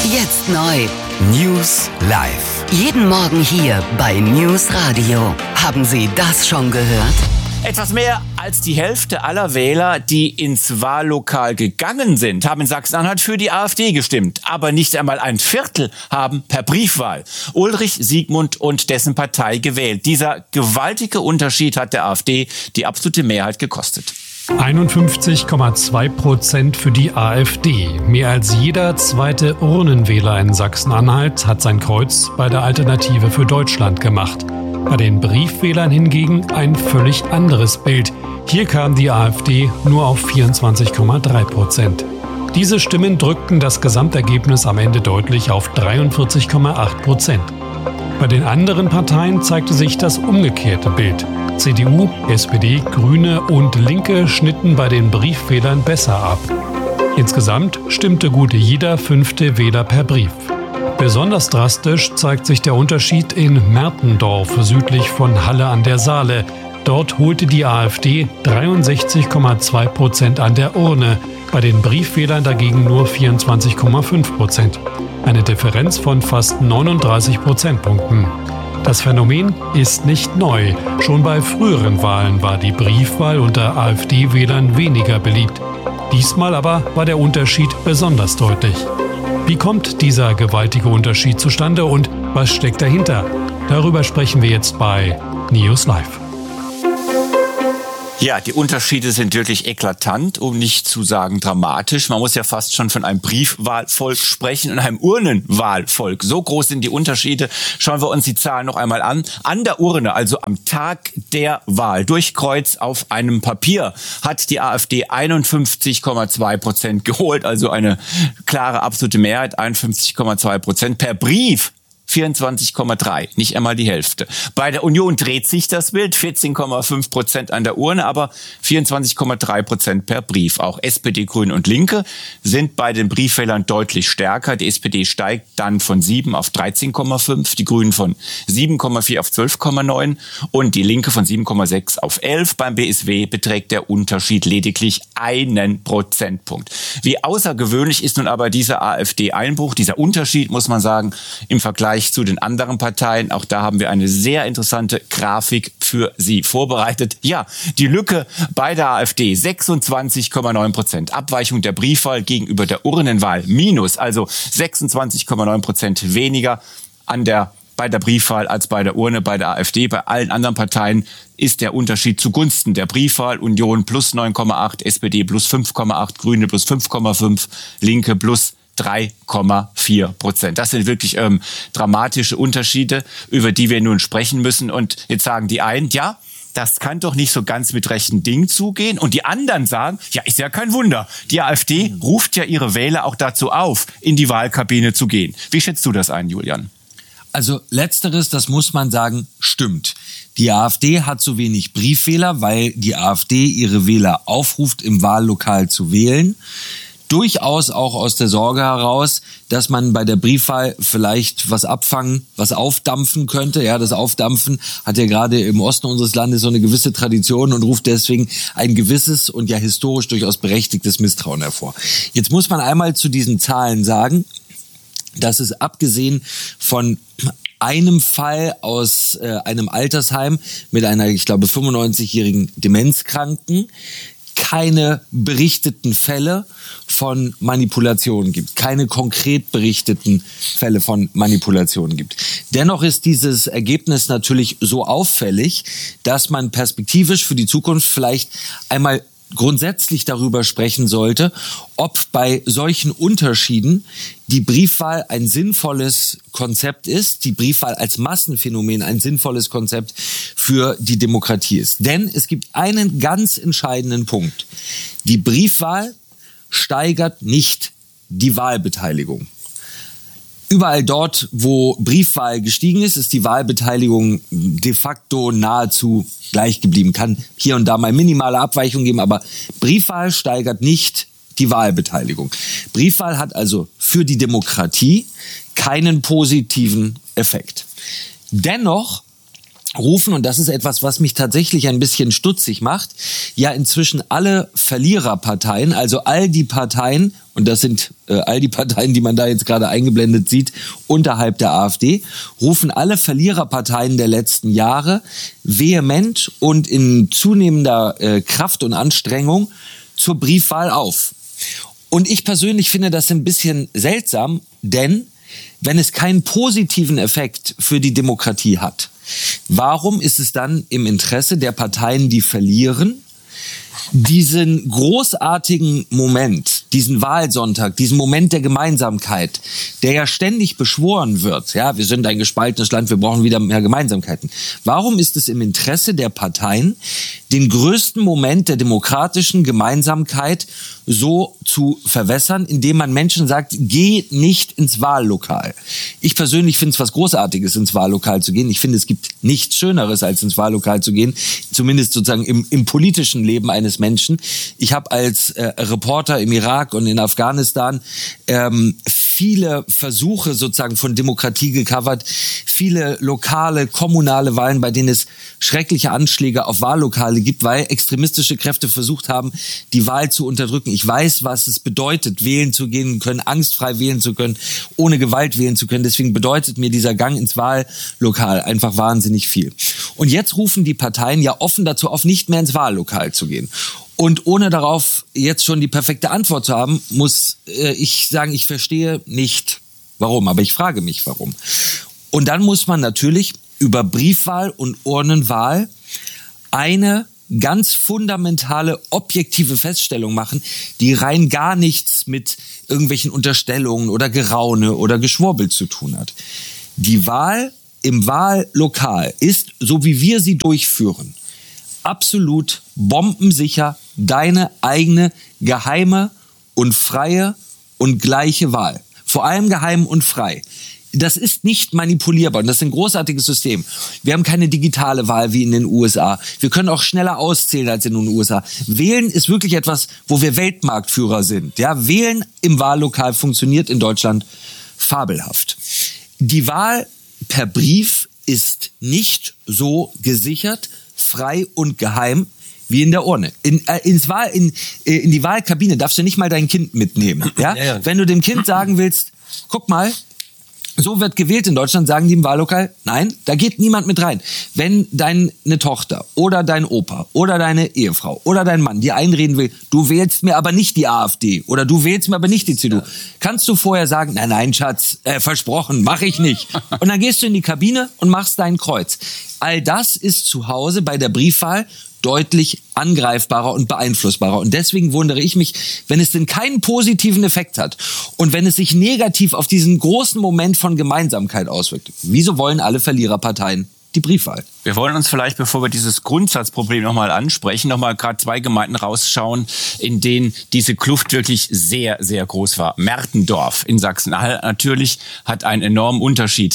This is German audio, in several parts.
Jetzt neu. News live. Jeden Morgen hier bei News Radio. Haben Sie das schon gehört? Etwas mehr als die Hälfte aller Wähler, die ins Wahllokal gegangen sind, haben in Sachsen-Anhalt für die AfD gestimmt. Aber nicht einmal ein Viertel haben per Briefwahl Ulrich Siegmund und dessen Partei gewählt. Dieser gewaltige Unterschied hat der AfD die absolute Mehrheit gekostet. 51,2% für die AfD. Mehr als jeder zweite Urnenwähler in Sachsen-Anhalt hat sein Kreuz bei der Alternative für Deutschland gemacht. Bei den Briefwählern hingegen ein völlig anderes Bild. Hier kam die AfD nur auf 24,3%. Diese Stimmen drückten das Gesamtergebnis am Ende deutlich auf 43,8%. Bei den anderen Parteien zeigte sich das umgekehrte Bild. CDU, SPD, Grüne und Linke schnitten bei den Briefwählern besser ab. Insgesamt stimmte gut jeder fünfte Wähler per Brief. Besonders drastisch zeigt sich der Unterschied in Mertendorf, südlich von Halle an der Saale. Dort holte die AfD 63,2% an der Urne, bei den Briefwählern dagegen nur 24,5%. Eine Differenz von fast 39 Prozentpunkten. Das Phänomen ist nicht neu. Schon bei früheren Wahlen war die Briefwahl unter AfD-Wählern weniger beliebt. Diesmal aber war der Unterschied besonders deutlich. Wie kommt dieser gewaltige Unterschied zustande und was steckt dahinter? Darüber sprechen wir jetzt bei News Live. Ja, die Unterschiede sind wirklich eklatant, um nicht zu sagen dramatisch. Man muss ja fast schon von einem Briefwahlvolk sprechen und einem Urnenwahlvolk. So groß sind die Unterschiede. Schauen wir uns die Zahlen noch einmal an. An der Urne, also am Tag der Wahl, durch Kreuz auf einem Papier, hat die AfD 51,2% geholt. Also eine klare absolute Mehrheit, 51,2%. Per Brief 24,3, nicht einmal die Hälfte. Bei der Union dreht sich das Bild, 14,5% an der Urne, aber 24,3% per Brief. Auch SPD, Grüne und Linke sind bei den Briefwählern deutlich stärker. Die SPD steigt dann von 7 auf 13,5, die Grünen von 7,4 auf 12,9 und die Linke von 7,6 auf 11. Beim BSW beträgt der Unterschied lediglich 1 Prozentpunkt. Wie außergewöhnlich ist nun aber dieser AfD-Einbruch, dieser Unterschied, muss man sagen, im Vergleich zu den anderen Parteien. Auch da haben wir eine sehr interessante Grafik für Sie vorbereitet. Ja, die Lücke bei der AfD 26,9%. Abweichung der Briefwahl gegenüber der Urnenwahl minus, also 26,9% weniger bei der Briefwahl als bei der Urne, bei der AfD. Bei allen anderen Parteien ist der Unterschied zugunsten der Briefwahl. Union plus 9,8, SPD plus 5,8, Grüne plus 5,5, Linke plus 3,4%. Das sind wirklich dramatische Unterschiede, über die wir nun sprechen müssen. Und jetzt sagen die einen, ja, das kann doch nicht so ganz mit rechten Dingen zugehen. Und die anderen sagen, ja, ist ja kein Wunder. Die AfD ruft ja ihre Wähler auch dazu auf, in die Wahlkabine zu gehen. Wie schätzt du das ein, Julian? Also letzteres, das muss man sagen, stimmt. Die AfD hat so wenig Briefwähler, weil die AfD ihre Wähler aufruft, im Wahllokal zu wählen. Durchaus auch aus der Sorge heraus, dass man bei der Briefwahl vielleicht was abfangen, was aufdampfen könnte. Ja, das Aufdampfen hat ja gerade im Osten unseres Landes so eine gewisse Tradition und ruft deswegen ein gewisses und ja historisch durchaus berechtigtes Misstrauen hervor. Jetzt muss man einmal zu diesen Zahlen sagen, dass es abgesehen von einem Fall aus einem Altersheim mit einer, ich glaube, 95-jährigen Demenzkranken keine berichteten Fälle von Manipulationen gibt, keine konkret berichteten Fälle von Manipulationen gibt. Dennoch ist dieses Ergebnis natürlich so auffällig, dass man perspektivisch für die Zukunft vielleicht einmal grundsätzlich darüber sprechen sollte, ob bei solchen Unterschieden die Briefwahl ein sinnvolles Konzept ist, die Briefwahl als Massenphänomen ein sinnvolles Konzept für die Demokratie ist. Denn es gibt einen ganz entscheidenden Punkt. Die Briefwahl steigert nicht die Wahlbeteiligung. Überall dort, wo Briefwahl gestiegen ist, ist die Wahlbeteiligung de facto nahezu gleich geblieben. Kann hier und da mal minimale Abweichungen geben, aber Briefwahl steigert nicht die Wahlbeteiligung. Briefwahl hat also für die Demokratie keinen positiven Effekt. Dennoch rufen, und das ist etwas, was mich tatsächlich ein bisschen stutzig macht, ja inzwischen alle Verliererparteien, also all die Parteien, und das sind all die Parteien, die man da jetzt gerade eingeblendet sieht, unterhalb der AfD, rufen alle Verliererparteien der letzten Jahre vehement und in zunehmender Kraft und Anstrengung zur Briefwahl auf. Und ich persönlich finde das ein bisschen seltsam, denn wenn es keinen positiven Effekt für die Demokratie hat, warum ist es dann im Interesse der Parteien, die verlieren, diesen großartigen Moment, diesen Wahlsonntag, diesen Moment der Gemeinsamkeit, der ja ständig beschworen wird, ja, wir sind ein gespaltenes Land, wir brauchen wieder mehr Gemeinsamkeiten. Warum ist es im Interesse der Parteien, den größten Moment der demokratischen Gemeinsamkeit so zu verwässern, indem man Menschen sagt, geh nicht ins Wahllokal? Ich persönlich finde es was Großartiges, ins Wahllokal zu gehen. Ich finde, es gibt nichts Schöneres, als ins Wahllokal zu gehen, zumindest sozusagen im politischen Leben eines Menschen. Ich habe als Reporter im Irak und in Afghanistan viele Versuche sozusagen von Demokratie gecovert, viele lokale, kommunale Wahlen, bei denen es schreckliche Anschläge auf Wahllokale gibt, weil extremistische Kräfte versucht haben, die Wahl zu unterdrücken. Ich weiß, was es bedeutet, wählen zu gehen können, angstfrei wählen zu können, ohne Gewalt wählen zu können. Deswegen bedeutet mir dieser Gang ins Wahllokal einfach wahnsinnig viel. Und jetzt rufen die Parteien ja offen dazu auf, nicht mehr ins Wahllokal zu gehen. Und ohne darauf jetzt schon die perfekte Antwort zu haben, muss ich sagen, ich verstehe nicht, warum, aber ich frage mich, warum. Und dann muss man natürlich über Briefwahl und Urnenwahl eine ganz fundamentale, objektive Feststellung machen, die rein gar nichts mit irgendwelchen Unterstellungen oder Geraune oder Geschwurbel zu tun hat. Die Wahl im Wahllokal ist, so wie wir sie durchführen, absolut bombensicher deine eigene geheime und freie und gleiche Wahl. Vor allem geheim und frei. Das ist nicht manipulierbar und das ist ein großartiges System. Wir haben keine digitale Wahl wie in den USA. Wir können auch schneller auszählen als in den USA. Wählen ist wirklich etwas, wo wir Weltmarktführer sind. Ja, Wählen im Wahllokal funktioniert in Deutschland fabelhaft. Die Wahl per Brief ist nicht so gesichert, frei und geheim wie in der Urne. In die Wahlkabine darfst du nicht mal dein Kind mitnehmen. Ja? Ja. Wenn du dem Kind sagen willst, guck mal, so wird gewählt in Deutschland, sagen die im Wahllokal, nein, da geht niemand mit rein. Wenn deine Tochter oder dein Opa oder deine Ehefrau oder dein Mann dir einreden will, du wählst mir aber nicht die AfD oder du wählst mir aber nicht die CDU, kannst du vorher sagen, nein, Schatz, versprochen, mache ich nicht. Und dann gehst du in die Kabine und machst dein Kreuz. All das ist zu Hause bei der Briefwahl deutlich angreifbarer und beeinflussbarer. Und deswegen wundere ich mich, wenn es denn keinen positiven Effekt hat und wenn es sich negativ auf diesen großen Moment von Gemeinsamkeit auswirkt. Wieso wollen alle Verliererparteien die Briefwahl? Wir wollen uns vielleicht, bevor wir dieses Grundsatzproblem nochmal ansprechen, nochmal gerade 2 Gemeinden rausschauen, in denen diese Kluft wirklich sehr, sehr groß war. Mertendorf in Sachsen-Anhalt natürlich hat einen enormen Unterschied.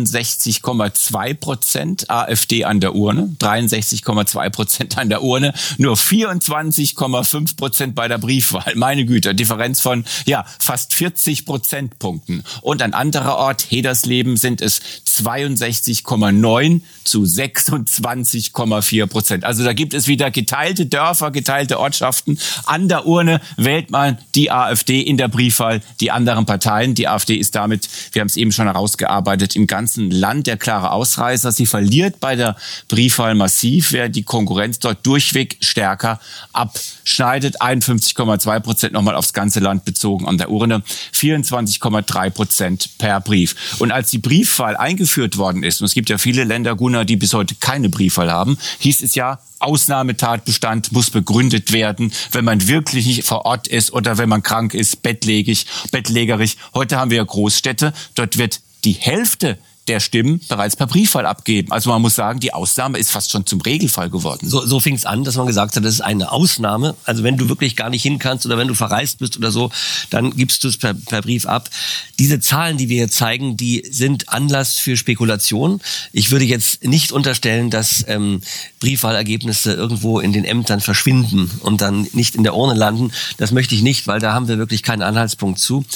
63,2% AfD an der Urne, 63,2% an der Urne, nur 24,5% bei der Briefwahl. Meine Güte, Differenz von fast 40 Prozentpunkten. Und ein anderer Ort, Hedersleben, sind es 62,9 zu 26,4%. Also da gibt es wieder geteilte Dörfer, geteilte Ortschaften. An der Urne wählt man die AfD, in der Briefwahl die anderen Parteien. Die AfD ist damit, wir haben es eben schon herausgearbeitet, im ganzen Land der klare Ausreißer. Sie verliert bei der Briefwahl massiv, während die Konkurrenz dort durchweg stärker abschneidet. 51,2% nochmal aufs ganze Land bezogen an der Urne, 24,3% per Brief. Und als die Briefwahl eingeführt worden ist, und es gibt ja viele Länder, Gunnar, die bis heute keine Briefwahl haben, hieß es ja, Ausnahmetatbestand muss begründet werden, wenn man wirklich nicht vor Ort ist oder wenn man krank ist, bettlägerig. Heute haben wir ja Großstädte, dort wird die Hälfte der Stimmen bereits per Briefwahl abgeben. Also man muss sagen, die Ausnahme ist fast schon zum Regelfall geworden. So fing es an, dass man gesagt hat, das ist eine Ausnahme. Also wenn du wirklich gar nicht hin kannst oder wenn du verreist bist oder so, dann gibst du es per Brief ab. Diese Zahlen, die wir hier zeigen, die sind Anlass für Spekulation. Ich würde jetzt nicht unterstellen, dass Briefwahlergebnisse irgendwo in den Ämtern verschwinden und dann nicht in der Urne landen. Das möchte ich nicht, weil da haben wir wirklich keinen Anhaltspunkt zu.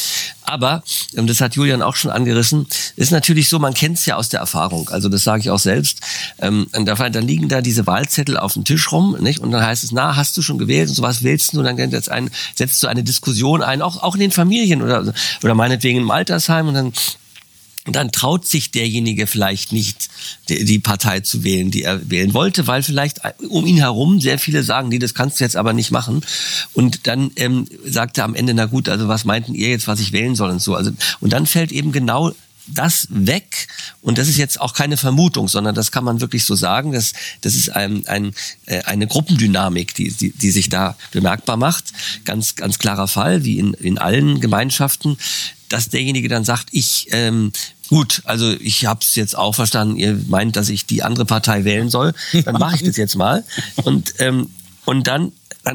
Aber, das hat Julian auch schon angerissen, ist natürlich so, man kennt es ja aus der Erfahrung, also das sage ich auch selbst, dann liegen da diese Wahlzettel auf dem Tisch rum, nicht? Und dann heißt es, hast du schon gewählt und so, was willst du? Und dann setzt du eine Diskussion ein, auch in den Familien oder meinetwegen im Altersheim und dann traut sich derjenige vielleicht nicht, die Partei zu wählen, die er wählen wollte, weil vielleicht um ihn herum sehr viele sagen, nee, das kannst du jetzt aber nicht machen. Und dann sagt er am Ende, na gut, also was meinten ihr jetzt, was ich wählen soll und so. Also, und dann fällt eben genau das weg, und das ist jetzt auch keine Vermutung, sondern das kann man wirklich so sagen, das ist eine Gruppendynamik, die sich da bemerkbar macht. Ganz, ganz klarer Fall, wie in allen Gemeinschaften, dass derjenige dann sagt, gut, also ich habe es jetzt auch verstanden, ihr meint, dass ich die andere Partei wählen soll, dann mache ich das jetzt mal. Und dann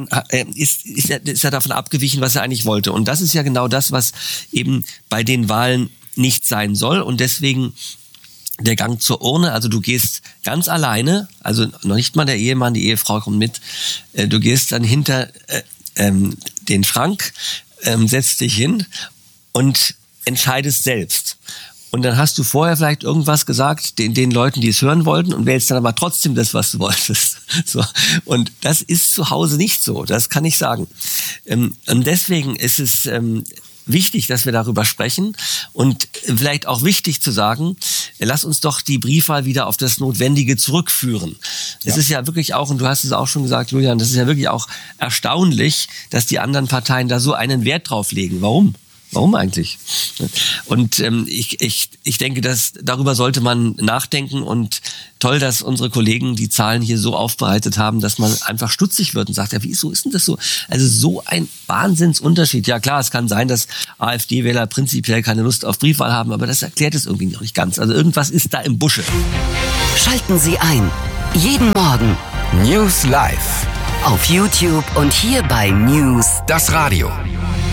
ist er davon abgewichen, was er eigentlich wollte. Und das ist ja genau das, was eben bei den Wahlen nicht sein soll. Und deswegen der Gang zur Urne, also du gehst ganz alleine, also noch nicht mal der Ehemann, die Ehefrau kommt mit, du gehst dann hinter den Schrank, setzt dich hin und entscheidest selbst. Und dann hast du vorher vielleicht irgendwas gesagt den Leuten, die es hören wollten, und wählst dann aber trotzdem das, was du wolltest. So. Und das ist zu Hause nicht so, das kann ich sagen. Und deswegen ist es wichtig, dass wir darüber sprechen, und vielleicht auch wichtig zu sagen, lass uns doch die Briefwahl wieder auf das Notwendige zurückführen. Es ist ja wirklich auch, und du hast es auch schon gesagt, Julian, das ist ja wirklich auch erstaunlich, dass die anderen Parteien da so einen Wert drauf legen. Warum? Warum eigentlich? Und ich denke, dass darüber sollte man nachdenken, und toll, dass unsere Kollegen die Zahlen hier so aufbereitet haben, dass man einfach stutzig wird und sagt, ja, wieso ist denn das so? Also so ein Wahnsinnsunterschied. Ja klar, es kann sein, dass AfD-Wähler prinzipiell keine Lust auf Briefwahl haben, aber das erklärt es irgendwie noch nicht ganz. Also irgendwas ist da im Busche. Schalten Sie ein. Jeden Morgen News Live auf YouTube und hier bei News das Radio.